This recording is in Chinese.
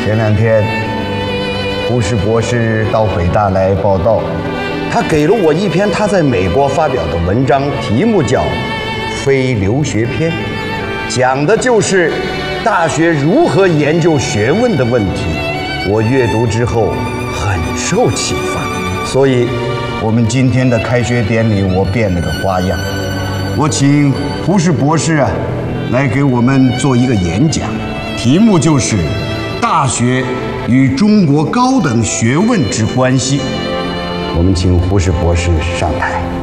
前2天，胡适博士到北大来报道，他给了我一篇他在美国发表的文章，题目叫《非留学篇》，讲的就是大学如何研究学问的问题。我阅读之后很受启发，所以我们今天的开学典礼我变了个花样，我请胡适博士来给我们做一个演讲，题目就是大学与中国高等学问之关系。我们请胡适博士上台。